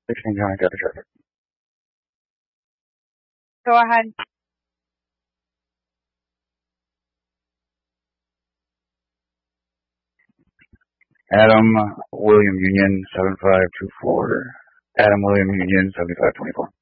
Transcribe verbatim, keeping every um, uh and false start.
sixteen John, got the traffic. Go ahead. Adam William Union seven five two four. Adam William Union seventy five twenty four.